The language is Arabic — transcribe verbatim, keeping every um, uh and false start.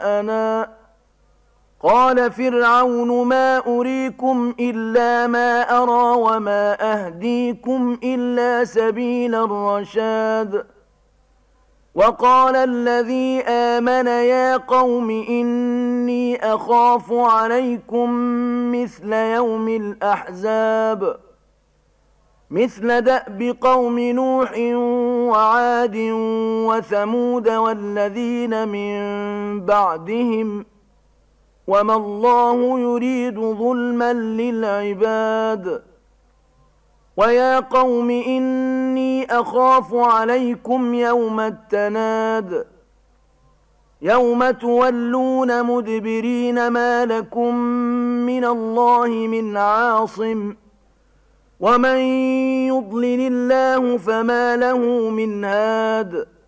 أنا قال فرعون ما أريكم إلا ما أرى وما أهديكم إلا سبيل الرشاد وقال الذي آمن يا قوم إني أخاف عليكم مثل يوم الأحزاب مثل دأب قوم نوح وعاد وثمود والذين من بعدهم وما الله يريد ظلما للعباد ويا قوم إني أخاف عليكم يوم التناد يوم تولون مدبرين ما لكم من الله من عاصم ومن يضلل الله فما له من هاد